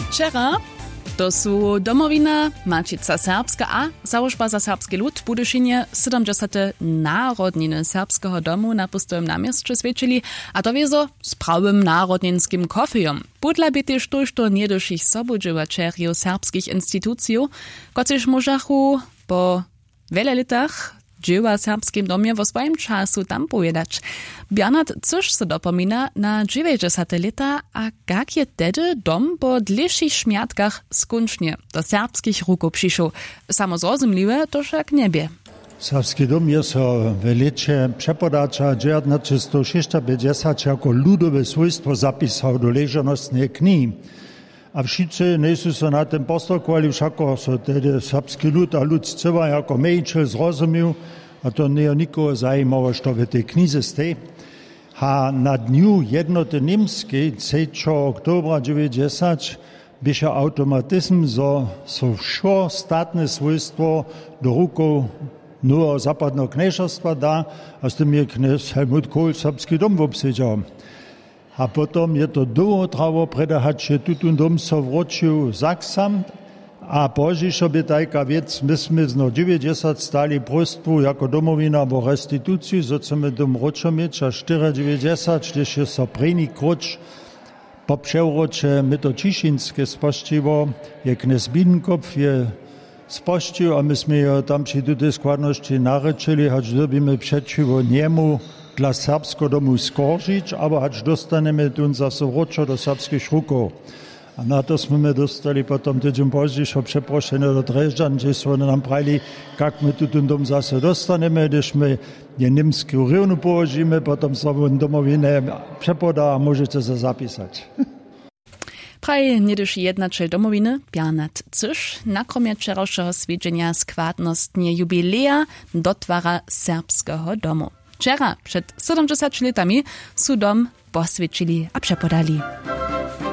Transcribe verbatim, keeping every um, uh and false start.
Wczera to su Domowina, Mačica Serbska a Załožba za serbski lud Budyšinie siedemdziesiąte narodniny serbskiego domu na Pustowym Namieście świadczyli, a to wiezo z prawym narodninskim kofejom. Budla by też tuż do niedoszych sobudźewaczerów serbskich instytucji, kociż możachu po wiele latach dzieła w serbskim domie w swoim czasu tam pojedać. Bernard coś se dopomina na dziewięćdziesiąte lata, a jak je tedy dom po dlejszych śmiatkach skończnie do serbskich ruków przyszł. Samo zrozumliwe to wszak niebie. Serbski dom je so w lecie przepodacza dziewiętnaście sześćdziesiąt jako ludowe swojstwo zapisał do leżonostnej knihy. A wszyscy nie są so na tym postokowali, wszako so tedy serbski lud a lud ceła jako mejčel zrozumiał, a to nie nikogo zajímało, co w tej knize stoi. A na dniu jednoty niemskiej, trzeciego oktobra dziewięćdziesiątego, byše automatyzm, so, so wszo statne swojstwo do rukou nowego zapadnego knieżerstwa da, a z tym je knież Helmut Kohl serbski dom obsiedział. A potom je to dlouho trvalo, predahať, že tutun dom so vročil Saksam, a požišo by tajka vec, my sme z deväťdesiat stali prostvu jako domovina vo restitúciu, so chceme dom ročomič, a deväťdesiat štyri, když je so první kroč po převroče, my to Čišinské spoštivo, je knes Biedenkopf, je spoštiv, a my sme jo tam či tuto skladnosti narečili, hač dobíme přečivo njemu, dla serbsko domu skoržić, aber aż dostaneme tu zase wroczo do serbskich ruków. A na to sme dostali potom tydzień później przeproszenie do Drežďan, gdzie są nam prali, jak my tu ten dom zase dostaneme, když my je niemską rywnu położymy, potom sa won domowinę przepoda, a możecie se zapisać. Praj niedyż jednaczej domowiny Bernard Cysz na kromie wczorajszego swiedzenia składnostnie jubilea dotwara serbskiego domu. Wczera, przed siedemdziesięcioma latami, su dom posvědčili a přepodali.